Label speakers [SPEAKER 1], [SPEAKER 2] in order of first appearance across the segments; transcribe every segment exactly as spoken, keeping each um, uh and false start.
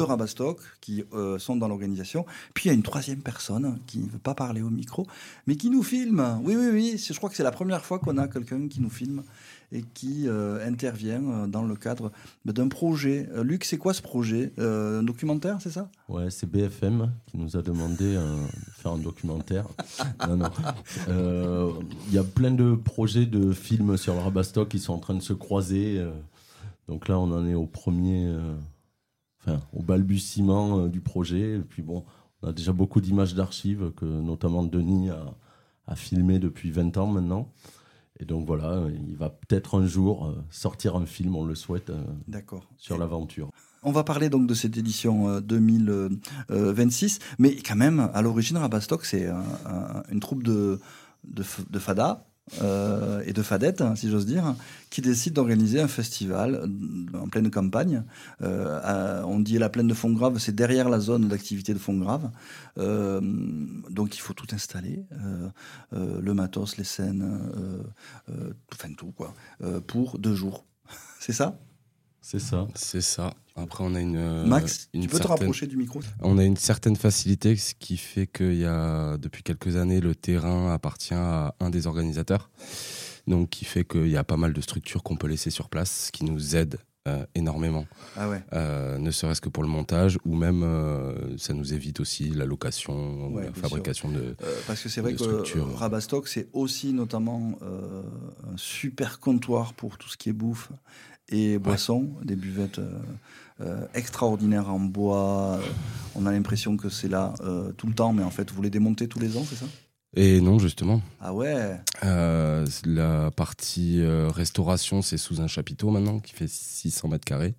[SPEAKER 1] Rabastock qui euh, sont dans l'organisation. Puis il y a une troisième personne qui ne veut pas parler au micro, mais qui nous filme. Oui, oui, oui. Je crois que c'est la première fois qu'on a quelqu'un qui nous filme et qui euh, intervient dans le cadre d'un projet. Euh, Luc, c'est quoi ce projet euh, Un documentaire, c'est ça ?
[SPEAKER 2] Ouais, c'est B F M qui nous a demandé euh, de faire un documentaire. non, non. Il euh, y a plein de projets de films sur le Rabastock qui sont en train de se croiser. Euh, donc là, on en est au premier, euh, enfin, au balbutiement euh, du projet. Et puis bon, on a déjà beaucoup d'images d'archives que notamment Denis a, a filmé depuis vingt ans maintenant. Et donc voilà, il va peut-être un jour euh, sortir un film, on le souhaite, euh,
[SPEAKER 1] D'accord.
[SPEAKER 2] sur
[SPEAKER 1] Et
[SPEAKER 2] l'aventure.
[SPEAKER 1] on va parler donc de cette édition euh, deux mille vingt-six, mais quand même, à l'origine, Rabastock, c'est un, un, une troupe de, de, de fada euh, et de fadettes, hein, si j'ose dire, qui décide d'organiser un festival en pleine campagne. Euh, à, on dit la plaine de Fontgrave, c'est derrière la zone d'activité de Fontgrave. Euh, donc il faut tout installer, euh, euh, le matos, les scènes, euh, euh, enfin tout, quoi, euh, pour deux jours. C'est ça ?
[SPEAKER 2] C'est ça.
[SPEAKER 3] C'est ça. Après, on a une. Euh,
[SPEAKER 1] Max,
[SPEAKER 3] une
[SPEAKER 1] tu peux
[SPEAKER 3] certaine...
[SPEAKER 1] te rapprocher du micro ?
[SPEAKER 3] On a une certaine facilité, ce qui fait qu'il y a, depuis quelques années, le terrain appartient à un des organisateurs. Donc, qui fait qu'il y a pas mal de structures qu'on peut laisser sur place, ce qui nous aide euh, énormément.
[SPEAKER 1] Ah ouais.
[SPEAKER 3] Euh, ne serait-ce que pour le montage, ou même euh, ça nous évite aussi la location,
[SPEAKER 1] Ouais,
[SPEAKER 3] la
[SPEAKER 1] bien
[SPEAKER 3] fabrication de.
[SPEAKER 1] Euh, parce que c'est vrai
[SPEAKER 3] de
[SPEAKER 1] que
[SPEAKER 3] structures.
[SPEAKER 1] euh, Rabastock, c'est aussi notamment euh, un super comptoir pour tout ce qui est bouffe et boissons, ouais. Des buvettes euh, euh, extraordinaires en bois. Euh, on a l'impression que c'est là euh, tout le temps, mais en fait, vous les démontez tous les ans, c'est ça ?
[SPEAKER 3] Et non, justement.
[SPEAKER 1] Ah ouais.
[SPEAKER 3] Euh, la partie euh, restauration, c'est sous un chapiteau maintenant, qui fait six cents mètres carrés.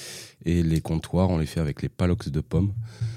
[SPEAKER 3] Et les comptoirs, on les fait avec les palox de pommes.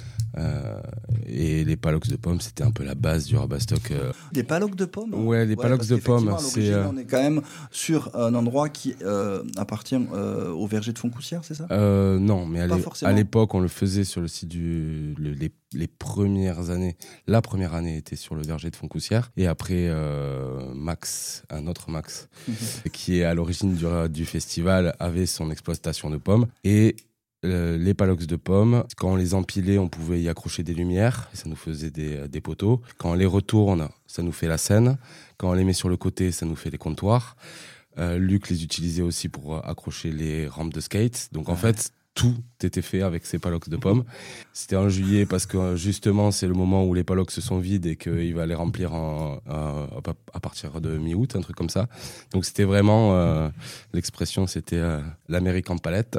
[SPEAKER 3] Euh, et les palox de pommes, c'était un peu la base du Rabastock. Euh.
[SPEAKER 1] Des palox de pommes ?
[SPEAKER 3] Ouais, les palox de pommes.
[SPEAKER 1] C'est, euh... on est quand même sur un endroit qui euh, appartient euh, au verger de Fontcoussière, c'est ça ?
[SPEAKER 3] euh, Non, mais à, l'é- à l'époque, on le faisait sur le site du... Le, les, les premières années. La première année était sur le verger de Fontcoussière. Et après, euh, Max, un autre Max, qui est à l'origine du, du festival, avait son exploitation de pommes. Et Euh, les palox de pommes, quand on les empilait, on pouvait y accrocher des lumières, ça nous faisait des, des poteaux. Quand on les retourne, ça nous fait la scène. Quand on les met sur le côté, ça nous fait les comptoirs. Euh, Luc les utilisait aussi pour accrocher les rampes de skate. Donc en fait, tout était fait avec ces palox de pommes. C'était en juillet parce que justement, c'est le moment où les palox sont vides et qu'il va les remplir en, en, à partir de mi-août, un truc comme ça. Donc c'était vraiment, euh, l'expression, c'était euh, l'Amérique en palette.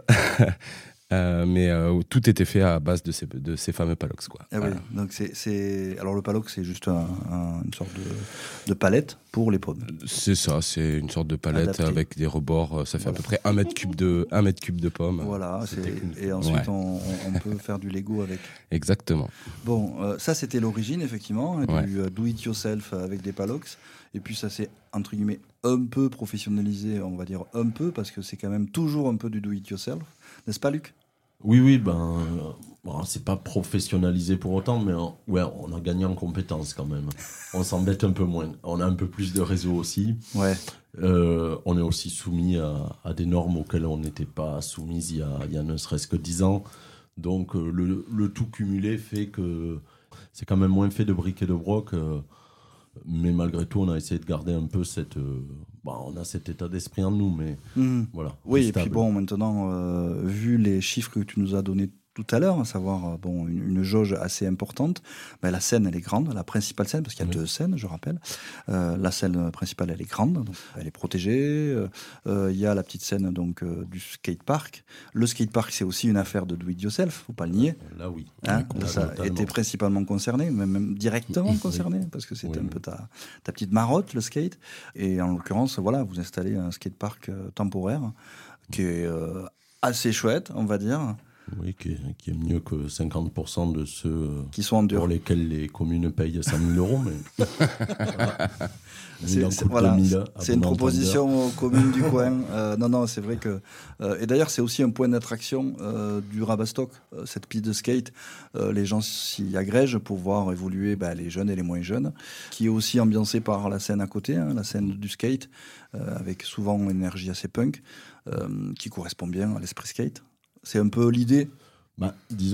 [SPEAKER 3] Euh, mais euh, tout était fait à base de ces, de ces fameux palox, quoi.
[SPEAKER 1] Ah oui, voilà. Donc c'est, c'est... Alors le palox, c'est juste un, un, une sorte de, de palette pour les pommes.
[SPEAKER 3] C'est ça, c'est une sorte de palette adapté avec des rebords. Ça fait voilà. À peu près un mètre cube de, un mètre cube de pommes.
[SPEAKER 1] Voilà, c'est... et ensuite ouais. on, on peut faire du Lego avec.
[SPEAKER 3] Exactement.
[SPEAKER 1] Bon, euh, ça c'était l'origine, effectivement,
[SPEAKER 3] ouais.
[SPEAKER 1] du uh, do-it-yourself avec des palox. Et puis ça s'est, entre guillemets, un peu professionnalisé, on va dire un peu, parce que c'est quand même toujours un peu du do-it-yourself. N'est-ce pas, Luc ?
[SPEAKER 2] Oui, oui, ben, euh, bon, c'est pas professionnalisé pour autant, mais on, ouais, on a gagné en compétences quand même. On s'embête un peu moins. On a un peu plus de réseau aussi.
[SPEAKER 1] Ouais.
[SPEAKER 2] Euh, on est aussi soumis à, à des normes auxquelles on n'était pas soumis il y a, il y a ne serait-ce que dix ans. Donc euh, le, le tout cumulé fait que c'est quand même moins fait de briques et de broc. Euh, mais malgré tout, on a essayé de garder un peu cette... Euh, bah, on a cet état d'esprit en nous, mais mmh. voilà.
[SPEAKER 1] Oui, et puis bon, maintenant, euh, vu les chiffres que tu nous as donnés tout à l'heure, à savoir bon, une, une jauge assez importante, ben, la scène, elle est grande, la principale scène, parce qu'il y a oui. deux scènes, je rappelle. Euh, la scène principale, elle est grande, donc elle est protégée. Euh, euh, il y a la petite scène donc, euh, du skatepark. Le skatepark, c'est aussi une affaire de do-it-yourself, faut pas le nier.
[SPEAKER 2] Là, oui.
[SPEAKER 1] Hein, là, ça a été principalement concerné, même, même directement concerné, oui. parce que c'était oui, un peu ta, ta petite marotte, le skate. Et en l'occurrence, voilà, vous installez un skatepark euh, temporaire qui est euh, assez chouette, on va dire.
[SPEAKER 2] Oui, qui est, qui est mieux que cinquante pour cent de ceux
[SPEAKER 1] qui sont en dur.
[SPEAKER 2] Pour lesquels les communes payent cent mille euros. Mais... voilà.
[SPEAKER 1] C'est, c'est, voilà, c'est une proposition aux communes du coin. Euh, non, non, c'est vrai que... Euh, et d'ailleurs, c'est aussi un point d'attraction euh, du Rabastock, euh, cette piste de skate. Euh, les gens s'y agrègent pour voir évoluer bah, les jeunes et les moins jeunes, qui est aussi ambiancée par la scène à côté, hein, la scène du skate, euh, avec souvent une énergie assez punk, euh, qui correspond bien à l'esprit skate. C'est un peu l'idée.
[SPEAKER 2] Bah, disons